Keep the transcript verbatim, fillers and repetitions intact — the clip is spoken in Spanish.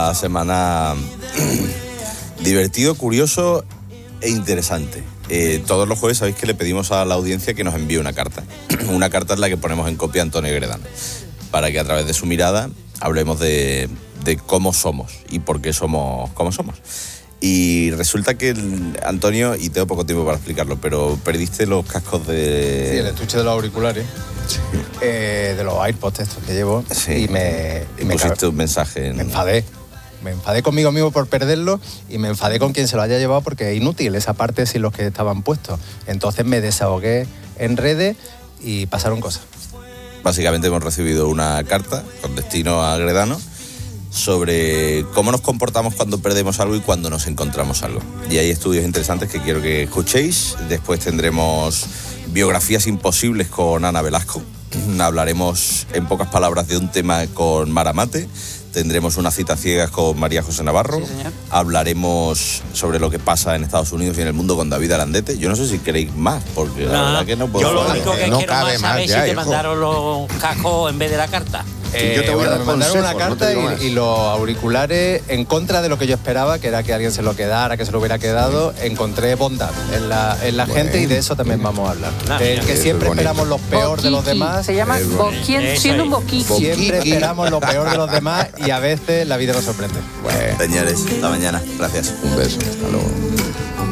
una semana divertido, curioso e interesante. Eh, todos los jueves sabéis que le pedimos a la audiencia que nos envíe una carta. Una carta es la que ponemos en copia a Antonio Gredano, para que a través de su mirada hablemos de, de cómo somos y por qué somos como somos. Y resulta que, el, Antonio, y tengo poco tiempo para explicarlo, pero perdiste los cascos de... Sí, el estuche de los auriculares, sí. eh, de los AirPods estos que llevo, sí. y me... Y me pusiste car- un mensaje. En... Me enfadé. Me enfadé conmigo mismo por perderlo y me enfadé con quien se lo haya llevado porque es inútil esa parte sin los que estaban puestos. Entonces me desahogué en redes y pasaron cosas. Básicamente hemos recibido una carta con destino a Gredano sobre cómo nos comportamos cuando perdemos algo y cuando nos encontramos algo. Y hay estudios interesantes que quiero que escuchéis. Después tendremos biografías imposibles con Ana Velasco. Hablaremos en pocas palabras de un tema con Mara Mate. Tendremos unas citas ciegas con María José Navarro. Sí, señor. Hablaremos sobre lo que pasa en Estados Unidos y en el mundo con David Arandete. Yo no sé si queréis más, porque no, la verdad que no puedo... Yo lo único que no quiero cabe más más saber ya, si te hijo. mandaron los cascos en vez de la carta. Eh, yo te voy a bueno, dar me mandaron consejos, una no te carta digo más. y, y los auriculares en contra de lo que yo esperaba, que era que alguien se lo quedara, que se lo hubiera quedado. Encontré bondad en la, en la Bueno. gente y de eso también vamos a hablar. Ah, Del que eso siempre es bonito. esperamos lo peor de los Boquiqui. demás. Se llama Es bonito. boquien, Eso siendo es. un boquiqui. Siempre Boquiqui. esperamos lo peor de los demás y a veces la vida nos sorprende. Bueno, Señores, hasta mañana. Gracias. un beso. Hasta luego.